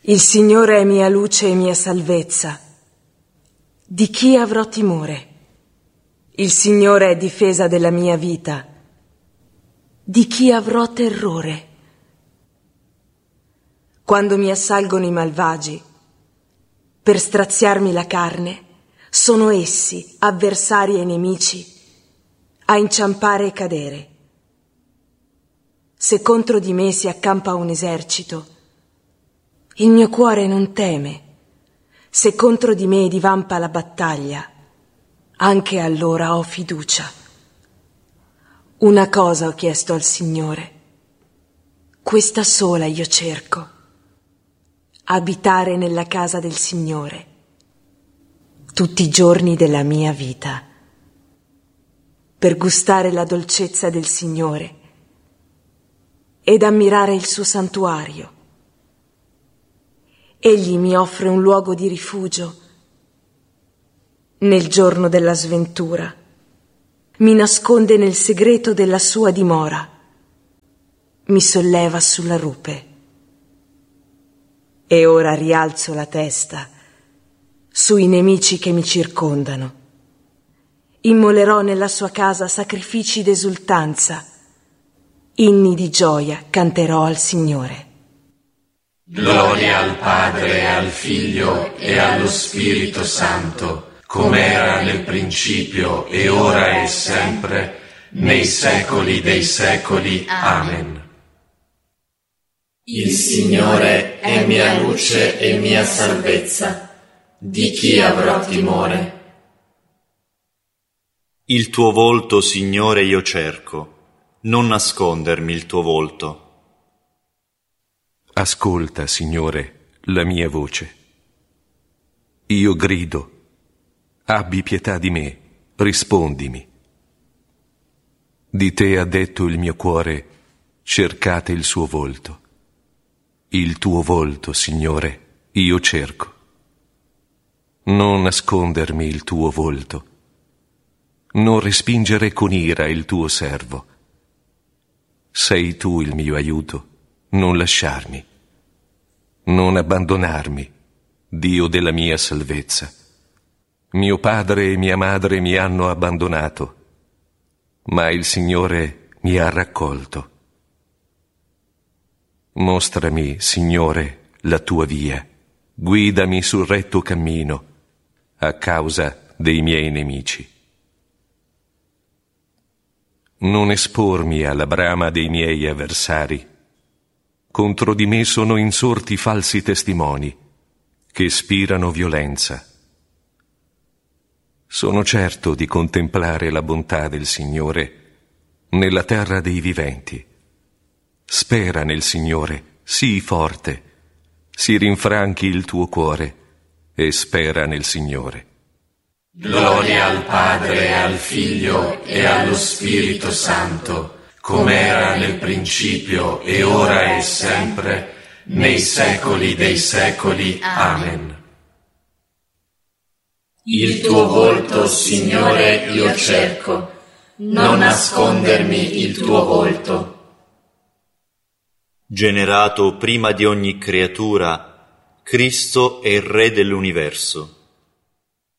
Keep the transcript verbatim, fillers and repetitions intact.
Il Signore è mia luce e mia salvezza. Di chi avrò timore? Il Signore è difesa della mia vita. Di chi avrò terrore? Quando mi assalgono i malvagi, per straziarmi la carne, sono essi, avversari e nemici, a inciampare e cadere. Se contro di me si accampa un esercito, il mio cuore non teme. Se contro di me divampa la battaglia, anche allora ho fiducia. Una cosa ho chiesto al Signore, questa sola io cerco: abitare nella casa del Signore tutti i giorni della mia vita, per gustare la dolcezza del Signore ed ammirare il suo santuario. Egli mi offre un luogo di rifugio nel giorno della sventura, mi nasconde nel segreto della sua dimora, mi solleva sulla rupe. E ora rialzo la testa sui nemici che mi circondano. Immolerò nella sua casa sacrifici d'esultanza, inni di gioia canterò al Signore. Gloria al Padre, al Figlio e allo Spirito Santo, come era nel principio e ora e sempre, nei secoli dei secoli. Amen. Il Signore è mia luce e mia salvezza. Di chi avrò timore? Il tuo volto, Signore, io cerco, non nascondermi il tuo volto. Ascolta, Signore, la mia voce. Io grido, abbi pietà di me, rispondimi. Di te ha detto il mio cuore, cercate il suo volto. Il tuo volto, Signore, io cerco. Non nascondermi il tuo volto. Non respingere con ira il tuo servo. Sei tu il mio aiuto, non lasciarmi. Non abbandonarmi, Dio della mia salvezza. Mio padre e mia madre mi hanno abbandonato, ma il Signore mi ha raccolto. Mostrami, Signore, la tua via, guidami sul retto cammino, a causa dei miei nemici. Non espormi alla brama dei miei avversari. Contro di me sono insorti falsi testimoni, che spirano violenza. Sono certo di contemplare la bontà del Signore nella terra dei viventi. Spera nel Signore, sii forte, si rinfranchi il tuo cuore e spera nel Signore. Gloria al Padre, al Figlio e allo Spirito Santo, come era nel principio e ora e sempre, nei secoli dei secoli. Amen. Il tuo volto, Signore, io cerco, non nascondermi il tuo volto. Generato prima di ogni creatura, Cristo è il Re dell'universo.